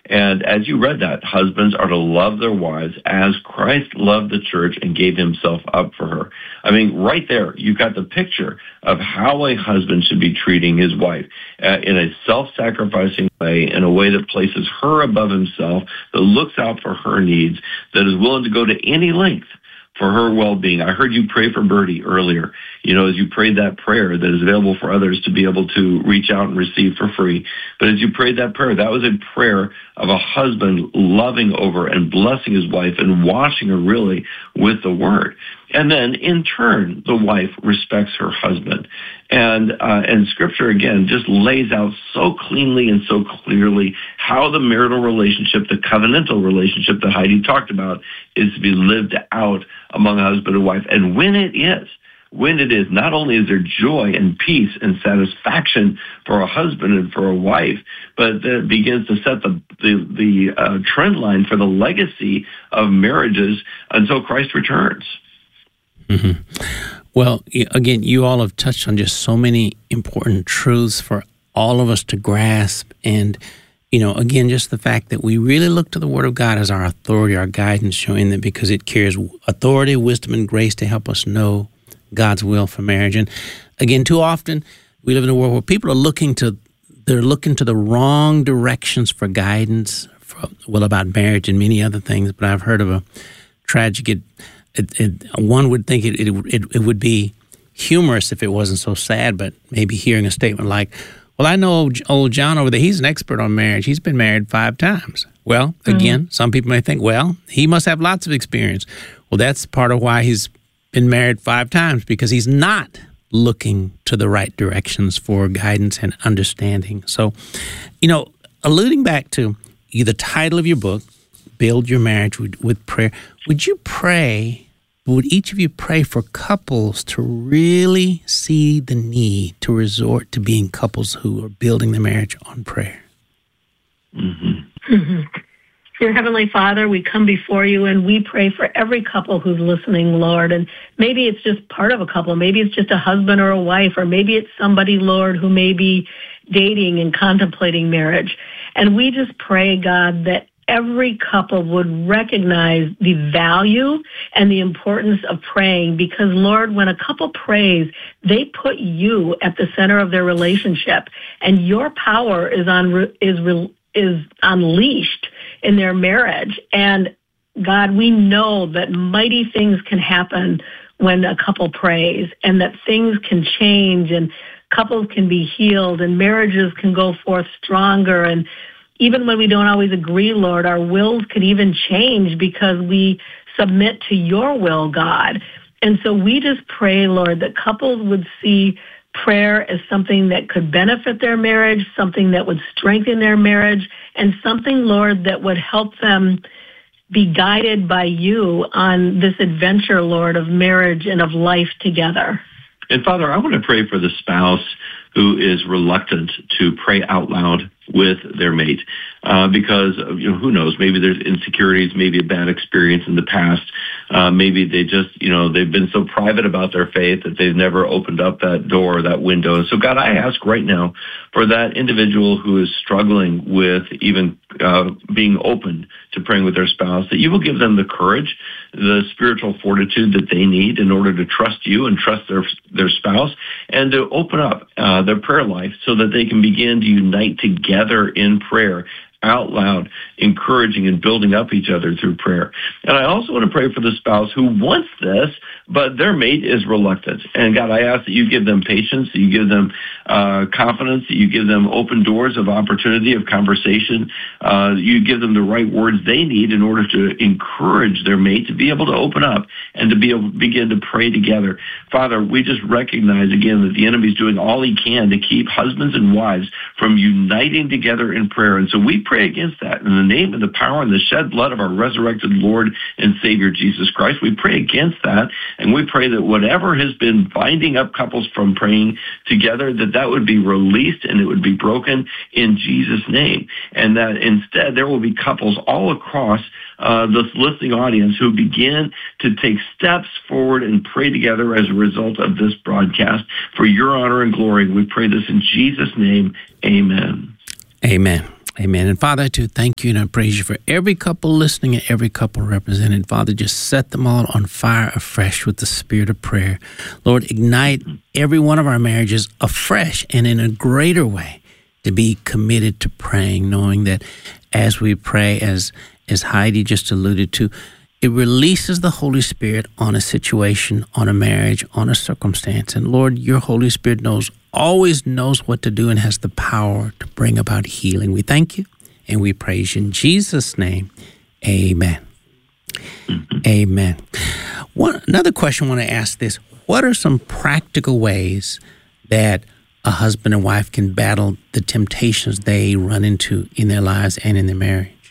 And as you read that, husbands are to love their wives as Christ loved the church and gave himself up for her. I mean, right there, you've got the picture of how a husband should be treating his wife in a self-sacrificing way, in a way that places her above himself, that looks out for her needs, that is willing to go to any length for her well-being. I heard you pray for Bertie earlier, as you prayed that prayer that is available for others to be able to reach out and receive for free. But as you prayed that prayer, that was a prayer of a husband loving over and blessing his wife and washing her really with the word. And then in turn, the wife respects her husband. And Scripture, again, just lays out so cleanly and so clearly how the marital relationship, the covenantal relationship that Heidi talked about, is to be lived out among husband and wife. And when it is, not only is there joy and peace and satisfaction for a husband and for a wife, but that begins to set the trend line for the legacy of marriages until Christ returns. Mm-hmm. Well, again, you all have touched on just so many important truths for all of us to grasp. And, again, just the fact that we really look to the Word of God as our authority, our guidance, showing that because it carries authority, wisdom, and grace to help us know God's will for marriage. And, again, too often we live in a world where people are looking to the wrong directions for guidance, about marriage and many other things. But I've heard of a tragic one would think it would be humorous if it wasn't so sad, but maybe hearing a statement like, well, I know old John over there, he's an expert on marriage. He's been married 5 times. Well, again, some people may think, well, he must have lots of experience. Well, that's part of why he's been married 5 times, because he's not looking to the right directions for guidance and understanding. So, alluding back to the title of your book, Build Your Marriage with Prayer, would each of you pray for couples to really see the need to resort to being couples who are building their marriage on prayer? Mm-hmm. Mm-hmm. Dear Heavenly Father, we come before you and we pray for every couple who's listening, Lord. And maybe it's just part of a couple. Maybe it's just a husband or a wife, or maybe it's somebody, Lord, who may be dating and contemplating marriage. And we just pray, God, that every couple would recognize the value and the importance of praying, because, Lord, when a couple prays, they put you at the center of their relationship, and your power is unleashed in their marriage. And God, we know that mighty things can happen when a couple prays, and that things can change, and couples can be healed, and marriages can go forth stronger. And even when we don't always agree, Lord, our wills could even change because we submit to your will, God. And so we just pray, Lord, that couples would see prayer as something that could benefit their marriage, something that would strengthen their marriage, and something, Lord, that would help them be guided by you on this adventure, Lord, of marriage and of life together. And Father, I want to pray for the spouse who is reluctant to pray out loud with their mate, because who knows? Maybe there's insecurities, maybe a bad experience in the past. Maybe they just, they've been so private about their faith that they've never opened up that door, that window. And so, God, I ask right now for that individual who is struggling with even being open to praying with their spouse, that you will give them the courage, the spiritual fortitude that they need in order to trust you and trust their spouse, and to open up their prayer life so that they can begin to unite together in prayer, out loud, encouraging and building up each other through prayer. And I also want to pray for the spouse who wants this, but their mate is reluctant. And God, I ask that you give them patience, that you give them confidence, that you give them open doors of opportunity, of conversation, you give them the right words they need in order to encourage their mate to be able to open up and to be able to begin to pray together. Father, we just recognize again that the enemy is doing all he can to keep husbands and wives from uniting together in prayer. And so we pray against that. In the name and the power and the shed blood of our resurrected Lord and Savior Jesus Christ, we pray against that. And we pray that whatever has been binding up couples from praying together, that would be released and it would be broken in Jesus' name. And that instead there will be couples all across this listening audience who begin to take steps forward and pray together as a result of this broadcast. For your honor and glory, we pray this in Jesus' name. Amen. Amen. Amen. And Father, I too thank you and I praise you for every couple listening and every couple represented. Father, just set them all on fire afresh with the spirit of prayer. Lord, ignite every one of our marriages afresh and in a greater way to be committed to praying, knowing that as we pray, as Heidi just alluded to, it releases the Holy Spirit on a situation, on a marriage, on a circumstance. And Lord, your Holy Spirit always knows what to do and has the power to bring about healing. We thank you and we praise you in Jesus' name. Amen. Amen. Another question I want to ask this. What are some practical ways that a husband and wife can battle the temptations they run into in their lives and in their marriage?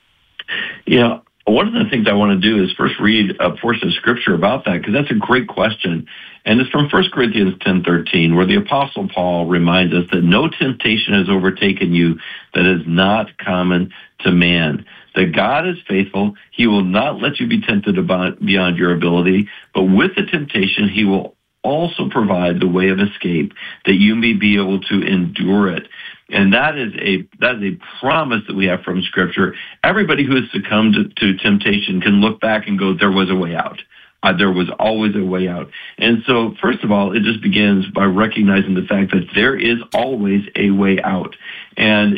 Yeah. One of the things I want to do is first read a portion of Scripture about that, because that's a great question. And it's from 1 Corinthians 10:13, where the Apostle Paul reminds us that no temptation has overtaken you that is not common to man. That God is faithful. He will not let you be tempted beyond your ability, but with the temptation, he will also provide the way of escape that you may be able to endure it. And that is a promise that we have from Scripture. Everybody who has succumbed to temptation can look back and go, there was a way out. There was always a way out. And so, first of all, it just begins by recognizing the fact that there is always a way out. And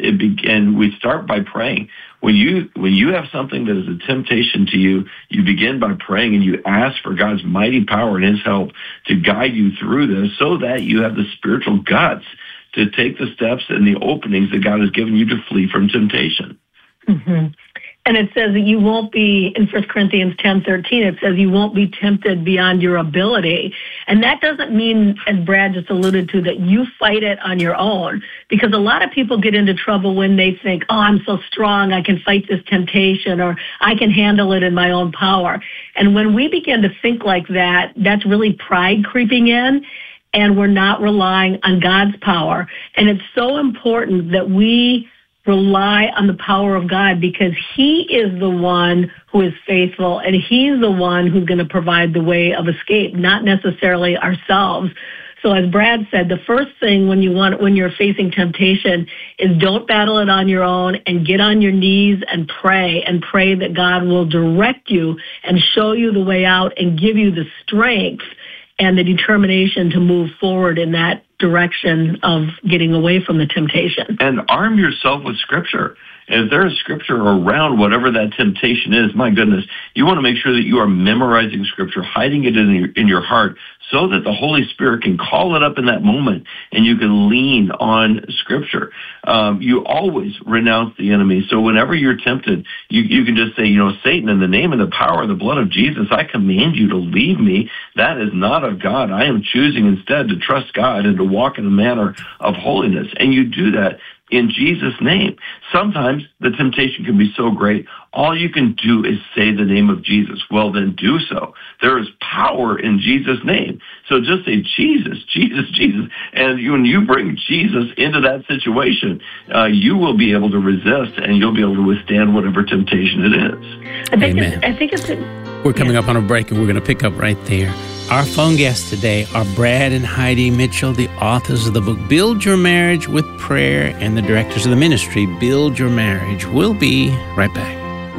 we start by praying. When you have something that is a temptation to you, you begin by praying and you ask for God's mighty power and his help to guide you through this so that you have the spiritual guts to take the steps and the openings that God has given you to flee from temptation. Mm-hmm. And it says that you won't be, in 1 Corinthians 10:13, it says you won't be tempted beyond your ability. And that doesn't mean, as Brad just alluded to, that you fight it on your own. Because a lot of people get into trouble when they think, oh, I'm so strong, I can fight this temptation, or I can handle it in my own power. And when we begin to think like that, that's really pride creeping in, and we're not relying on God's power. And it's so important that we rely on the power of God, because he is the one who is faithful, and he's the one who's going to provide the way of escape, not necessarily ourselves. So as Brad said, the first thing when you're facing temptation is don't battle it on your own, and get on your knees and pray that God will direct you and show you the way out and give you the strength and the determination to move forward in that direction of getting away from the temptation. And arm yourself with Scripture. If there is Scripture around whatever that temptation is, my goodness, you want to make sure that you are memorizing Scripture, hiding it in your heart, so that the Holy Spirit can call it up in that moment and you can lean on Scripture. You always renounce the enemy. So whenever you're tempted, you can just say, Satan, in the name and the power and the blood of Jesus, I command you to leave me. That is not of God. I am choosing instead to trust God and to walk in a manner of holiness. And you do that in Jesus' name. Sometimes the temptation can be so great, all you can do is say the name of Jesus. Well, then do so. There is power in Jesus' name. So just say Jesus, Jesus, Jesus. And when you bring Jesus into that situation, you will be able to resist and you'll be able to withstand whatever temptation it is. I think it's We're coming up on a break, and we're going to pick up right there. Our phone guests today are Brad and Heidi Mitchell, the authors of the book Build Your Marriage with Prayer, and the directors of the ministry Build Your Marriage. We'll be right back.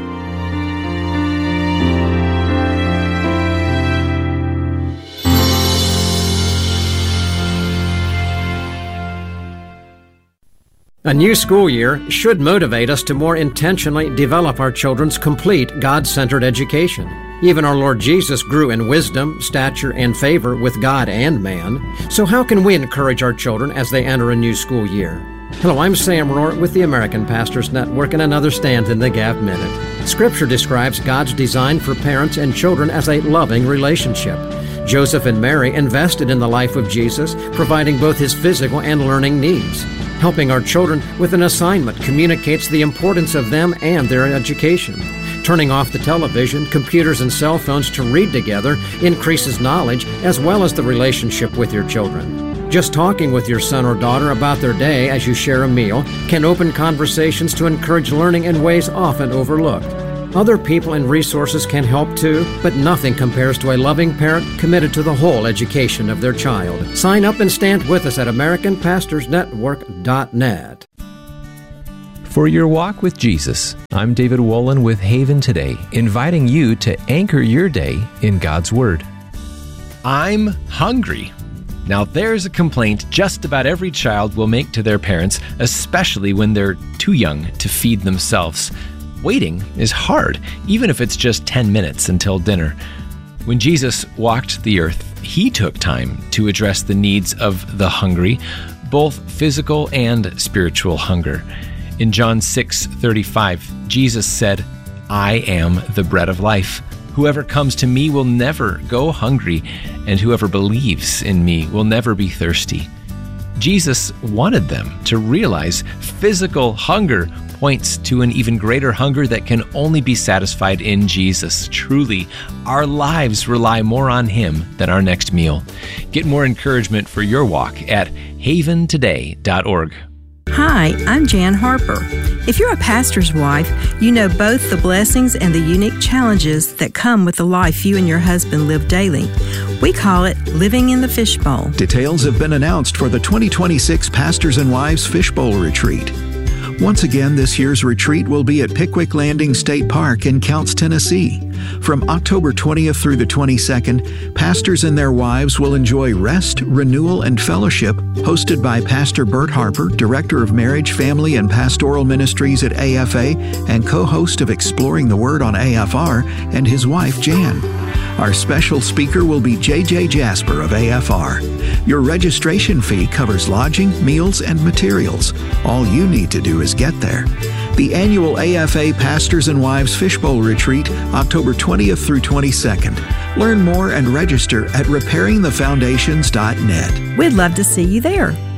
A new school year should motivate us to more intentionally develop our children's complete God-centered education. Even our Lord Jesus grew in wisdom, stature, and favor with God and man. So how can we encourage our children as they enter a new school year? Hello, I'm Sam Rohr with the American Pastors Network and another Stand in the Gap Minute. Scripture describes God's design for parents and children as a loving relationship. Joseph and Mary invested in the life of Jesus, providing both his physical and learning needs. Helping our children with an assignment communicates the importance of them and their education. Turning off the television, computers, and cell phones to read together increases knowledge as well as the relationship with your children. Just talking with your son or daughter about their day as you share a meal can open conversations to encourage learning in ways often overlooked. Other people and resources can help too, but nothing compares to a loving parent committed to the whole education of their child. Sign up and stand with us at AmericanPastorsNetwork.net. For your walk with Jesus, I'm David Wolin with Haven Today, inviting you to anchor your day in God's Word. I'm hungry. Now, there's a complaint just about every child will make to their parents, especially when they're too young to feed themselves. Waiting is hard, even if it's just 10 minutes until dinner. When Jesus walked the earth, he took time to address the needs of the hungry, both physical and spiritual hunger. In John 6:35, Jesus said, "I am the bread of life. Whoever comes to me will never go hungry, and whoever believes in me will never be thirsty." Jesus wanted them to realize physical hunger points to an even greater hunger that can only be satisfied in Jesus. Truly, our lives rely more on Him than our next meal. Get more encouragement for your walk at haventoday.org. Hi, I'm Jan Harper. If you're a pastor's wife, you know both the blessings and the unique challenges that come with the life you and your husband live daily. We call it living in the fishbowl. Details have been announced for the 2026 Pastors and Wives Fishbowl Retreat. Once again, this year's retreat will be at Pickwick Landing State Park in Counce, Tennessee. From October 20th through the 22nd, pastors and their wives will enjoy rest, renewal, and fellowship hosted by Pastor Bert Harper, Director of Marriage, Family, and Pastoral Ministries at AFA and co-host of Exploring the Word on AFR, and his wife, Jan. Our special speaker will be J.J. Jasper of AFR. Your registration fee covers lodging, meals, and materials. All you need to do is get there. The annual AFA Pastors and Wives Fishbowl Retreat, October 20th through 22nd. Learn more and register at repairingthefoundations.net. We'd love to see you there.